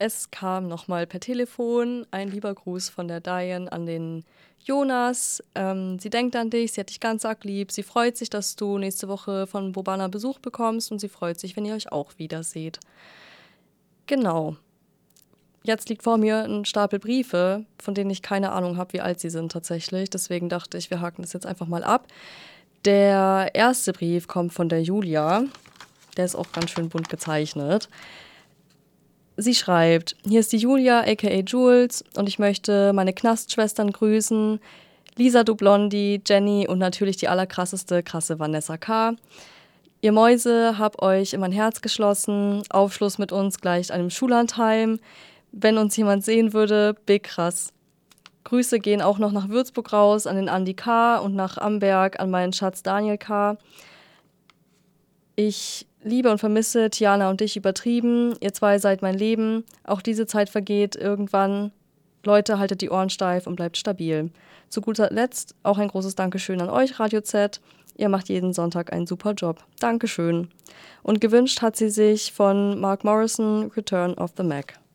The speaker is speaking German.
Es kam nochmal per Telefon ein lieber Gruß von der Diane an den Jonas. Sie denkt an dich, sie hat dich ganz arg lieb. Sie freut sich, dass du nächste Woche von Bobana Besuch bekommst und sie freut sich, wenn ihr euch auch wiederseht. Genau. Jetzt liegt vor mir ein Stapel Briefe, von denen ich keine Ahnung habe, wie alt sie sind tatsächlich. Deswegen dachte ich, wir haken das jetzt einfach mal ab. Der erste Brief kommt von der Julia. Der ist auch ganz schön bunt gezeichnet. Sie schreibt, hier ist die Julia, aka Jules, und ich möchte meine Knastschwestern grüßen. Lisa du Blondie, Jenny und natürlich die krasse Vanessa K. Ihr Mäuse, hab euch in mein Herz geschlossen. Aufschluss mit uns gleicht einem Schullandheim. Wenn uns jemand sehen würde, big krass. Grüße gehen auch noch nach Würzburg raus, an den Andi K. und nach Amberg an meinen Schatz Daniel K. Ich liebe und vermisse Tiana und dich übertrieben. Ihr zwei seid mein Leben. Auch diese Zeit vergeht irgendwann. Leute, haltet die Ohren steif und bleibt stabil. Zu guter Letzt auch ein großes Dankeschön an euch, Radio Z. Ihr macht jeden Sonntag einen super Job. Dankeschön. Und gewünscht hat sie sich von Mark Morrison Return of the Mac.